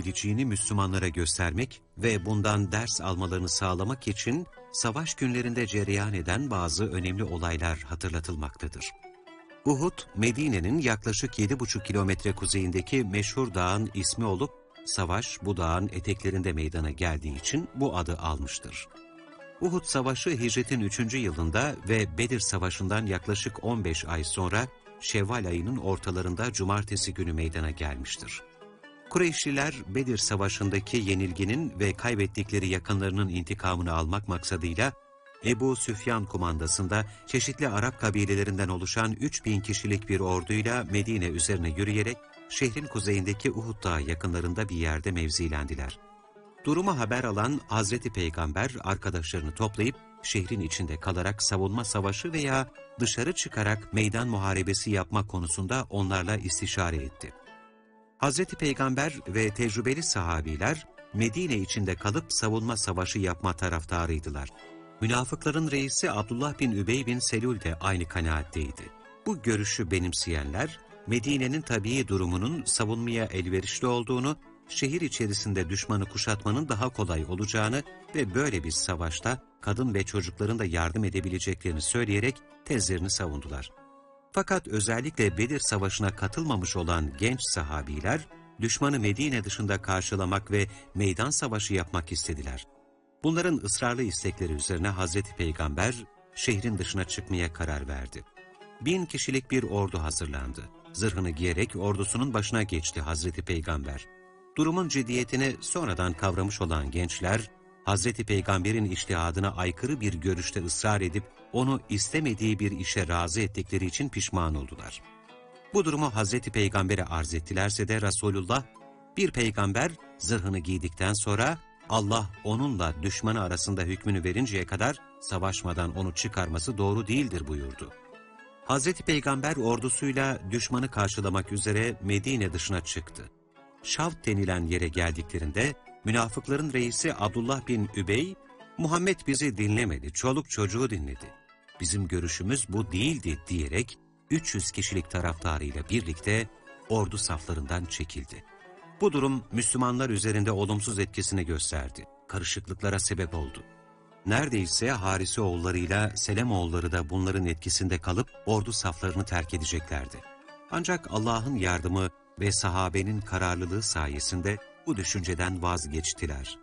geleceğini Müslümanlara göstermek ve bundan ders almalarını sağlamak için savaş günlerinde cereyan eden bazı önemli olaylar hatırlatılmaktadır. Uhud, Medine'nin yaklaşık 7,5 kilometre kuzeyindeki meşhur dağın ismi olup, savaş bu dağın eteklerinde meydana geldiği için bu adı almıştır. Uhud Savaşı Hicret'in 3. yılında ve Bedir Savaşı'ndan yaklaşık 15 ay sonra Şevval ayının ortalarında cumartesi günü meydana gelmiştir. Kureyşliler Bedir Savaşı'ndaki yenilginin ve kaybettikleri yakınlarının intikamını almak maksadıyla Ebu Süfyan kumandasında çeşitli Arap kabilelerinden oluşan 3000 kişilik bir orduyla Medine üzerine yürüyerek şehrin kuzeyindeki Uhud Dağı yakınlarında bir yerde mevzilendiler. Durumu haber alan Hazreti Peygamber arkadaşlarını toplayıp şehrin içinde kalarak savunma savaşı veya dışarı çıkarak meydan muharebesi yapmak konusunda onlarla istişare etti. Hazreti Peygamber ve tecrübeli sahabiler Medine içinde kalıp savunma savaşı yapma taraftarıydılar. Münafıkların reisi Abdullah bin Übey bin Selül de aynı kanaatteydi. Bu görüşü benimseyenler, Medine'nin tabii durumunun savunmaya elverişli olduğunu, şehir içerisinde düşmanı kuşatmanın daha kolay olacağını ve böyle bir savaşta kadın ve çocukların da yardım edebileceklerini söyleyerek tezlerini savundular. Fakat özellikle Bedir Savaşı'na katılmamış olan genç sahabiler, düşmanı Medine dışında karşılamak ve meydan savaşı yapmak istediler. Bunların ısrarlı istekleri üzerine Hazreti Peygamber şehrin dışına çıkmaya karar verdi. 1000 kişilik bir ordu hazırlandı. Zırhını giyerek ordusunun başına geçti Hazreti Peygamber. Durumun ciddiyetini sonradan kavramış olan gençler, Hazreti Peygamber'in içtihadına aykırı bir görüşte ısrar edip onu istemediği bir işe razı ettikleri için pişman oldular. Bu durumu Hazreti Peygamber'e arz ettilerse de Resulullah, bir peygamber zırhını giydikten sonra Allah onunla düşmanı arasında hükmünü verinceye kadar savaşmadan onu çıkarması doğru değildir buyurdu. Hazreti Peygamber ordusuyla düşmanı karşılamak üzere Medine dışına çıktı. Şavt denilen yere geldiklerinde münafıkların reisi Abdullah bin Übey, "Muhammed bizi dinlemedi, çoluk çocuğu dinledi. Bizim görüşümüz bu değildi" diyerek 300 kişilik taraftarıyla birlikte ordu saflarından çekildi. Bu durum Müslümanlar üzerinde olumsuz etkisini gösterdi. Karışıklıklara sebep oldu. Neredeyse Harise oğullarıyla Selemoğulları da bunların etkisinde kalıp ordu saflarını terk edeceklerdi. Ancak Allah'ın yardımı ve sahabenin kararlılığı sayesinde bu düşünceden vazgeçtiler.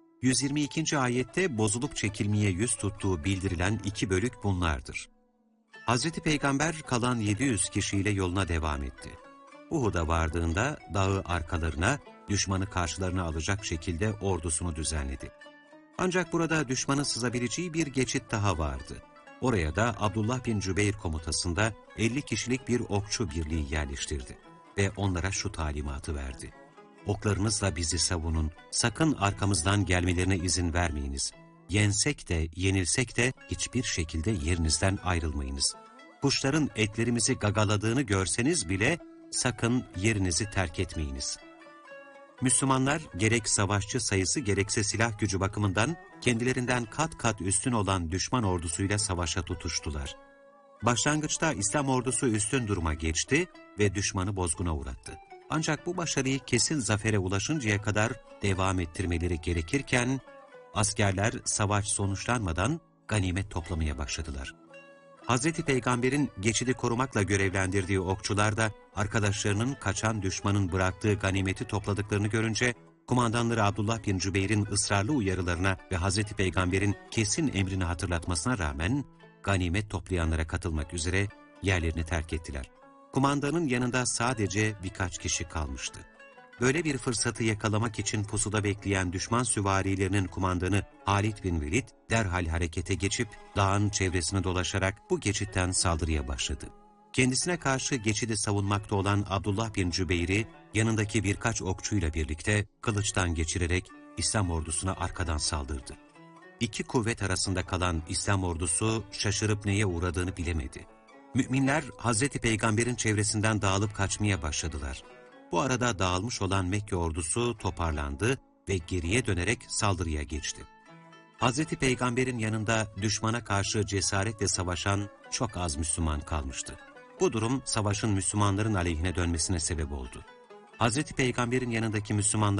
122. ayette bozulup çekilmeye yüz tuttuğu bildirilen 2 bölük bunlardır. Hazreti Peygamber kalan 700 kişiyle yoluna devam etti. Uhud'a vardığında dağı arkalarına, düşmanı karşılarına alacak şekilde ordusunu düzenledi. Ancak burada düşmanın sızabileceği bir geçit daha vardı. Oraya da Abdullah bin Cübeyr komutasında 50 kişilik bir okçu birliği yerleştirdi ve onlara şu talimatı verdi: "Oklarınızla bizi savunun, sakın arkamızdan gelmelerine izin vermeyiniz. Yensek de yenilsek de hiçbir şekilde yerinizden ayrılmayınız. Kuşların etlerimizi gagaladığını görseniz bile sakın yerinizi terk etmeyiniz." Müslümanlar gerek savaşçı sayısı gerekse silah gücü bakımından kendilerinden kat kat üstün olan düşman ordusuyla savaşa tutuştular. Başlangıçta İslam ordusu üstün duruma geçti ve düşmanı bozguna uğrattı. Ancak bu başarıyı kesin zafere ulaşıncaya kadar devam ettirmeleri gerekirken, askerler savaş sonuçlanmadan ganimet toplamaya başladılar. Hazreti Peygamber'in geçidi korumakla görevlendirdiği okçular da arkadaşlarının kaçan düşmanın bıraktığı ganimeti topladıklarını görünce, kumandanları Abdullah bin Cübeyr'in ısrarlı uyarılarına ve Hazreti Peygamber'in kesin emrini hatırlatmasına rağmen ganimet toplayanlara katılmak üzere yerlerini terk ettiler. Kumandanın yanında sadece birkaç kişi kalmıştı. Böyle bir fırsatı yakalamak için pusuda bekleyen düşman süvarilerinin kumandanı Halid bin Velid derhal harekete geçip dağın çevresini dolaşarak bu geçitten saldırıya başladı. Kendisine karşı geçidi savunmakta olan Abdullah bin Cübeyr'i yanındaki birkaç okçuyla birlikte kılıçtan geçirerek İslam ordusuna arkadan saldırdı. İki kuvvet arasında kalan İslam ordusu şaşırıp neye uğradığını bilemedi. Müminler Hazreti Peygamber'in çevresinden dağılıp kaçmaya başladılar. Bu arada dağılmış olan Mekke ordusu toparlandı ve geriye dönerek saldırıya geçti. Hazreti Peygamber'in yanında düşmana karşı cesaretle savaşan çok az Müslüman kalmıştı. Bu durum savaşın Müslümanların aleyhine dönmesine sebep oldu. Hazreti Peygamber'in yanındaki Müslümanlar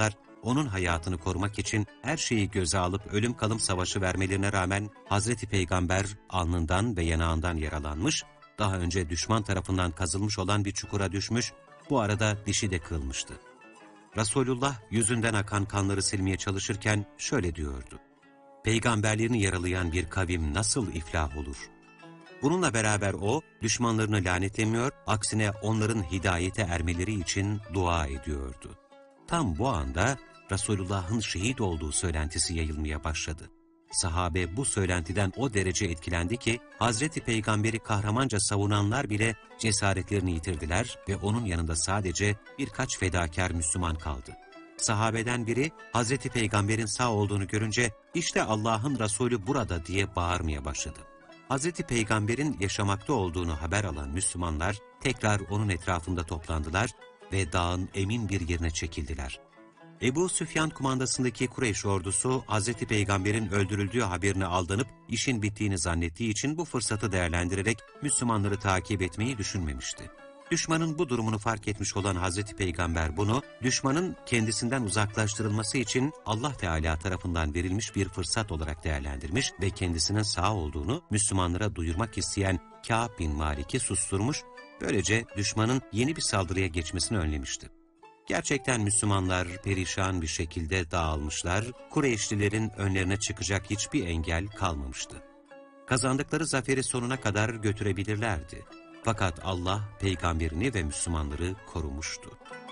onun hayatını korumak için her şeyi göze alıp ölüm kalım savaşı vermelerine rağmen Hazreti Peygamber alnından ve yanağından yaralanmış, daha önce düşman tarafından kazılmış olan bir çukura düşmüş, bu arada dişi de kırılmıştı. Resulullah yüzünden akan kanları silmeye çalışırken şöyle diyordu: "Peygamberlerini yaralayan bir kavim nasıl iflah olur?" Bununla beraber o, düşmanlarını lanetlemiyor, aksine onların hidayete ermeleri için dua ediyordu. Tam bu anda Resulullah'ın şehit olduğu söylentisi yayılmaya başladı. Sahabe bu söylentiden o derece etkilendi ki, Hazreti Peygamber'i kahramanca savunanlar bile cesaretlerini yitirdiler ve onun yanında sadece birkaç fedakar Müslüman kaldı. Sahabeden biri, Hazreti Peygamber'in sağ olduğunu görünce, "İşte Allah'ın Resulü burada" diye bağırmaya başladı. Hazreti Peygamber'in yaşamakta olduğunu haber alan Müslümanlar tekrar onun etrafında toplandılar ve dağın emin bir yerine çekildiler. Ebu Süfyan kumandasındaki Kureyş ordusu Hazreti Peygamber'in öldürüldüğü haberine aldanıp işin bittiğini zannettiği için bu fırsatı değerlendirerek Müslümanları takip etmeyi düşünmemişti. Düşmanın bu durumunu fark etmiş olan Hazreti Peygamber bunu, düşmanın kendisinden uzaklaştırılması için Allah Teala tarafından verilmiş bir fırsat olarak değerlendirmiş ve kendisinin sağ olduğunu Müslümanlara duyurmak isteyen Kâb bin Malik'i susturmuş, böylece düşmanın yeni bir saldırıya geçmesini önlemişti. Gerçekten Müslümanlar perişan bir şekilde dağılmışlar, Kureyşlilerin önlerine çıkacak hiçbir engel kalmamıştı. Kazandıkları zaferi sonuna kadar götürebilirlerdi. Fakat Allah peygamberini ve Müslümanları korumuştu.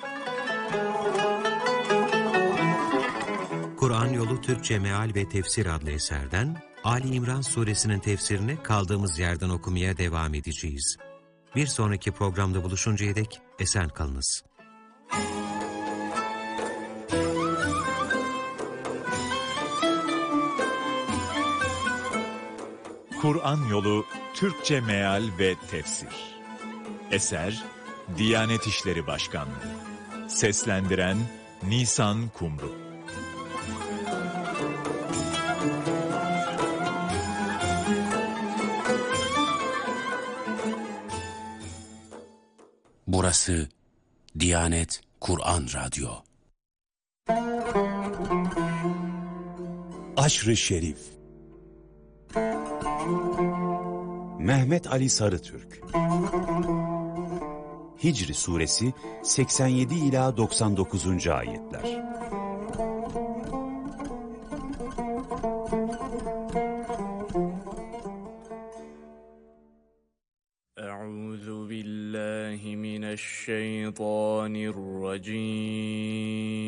Kur'an Yolu Türkçe Meal ve Tefsir adlı eserden Ali İmran suresinin tefsirini kaldığımız yerden okumaya devam edeceğiz. Bir sonraki programda buluşuncaya dek esen kalınız. Kur'an Yolu Türkçe Meal ve Tefsir. Eser Diyanet İşleri Başkanlığı. Seslendiren Nisan Kumru. Burası Diyanet Kur'an Radyo. Aşr-ı Şerif. Mehmet Ali Sarıtürk. Hicr Suresi 87 ila 99. ayetler. Euzu billahi mineşşeytanirracim.